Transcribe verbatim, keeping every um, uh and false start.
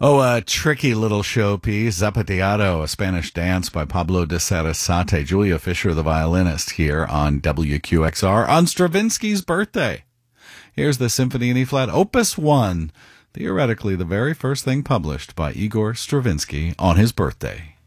Oh, a tricky little showpiece, Zapateado, a Spanish dance by Pablo de Sarasate. Julia Fisher, the violinist, here on W Q X R on Stravinsky's birthday. Here's the Symphony in E-flat, Opus one, theoretically the very first thing published by Igor Stravinsky on his birthday.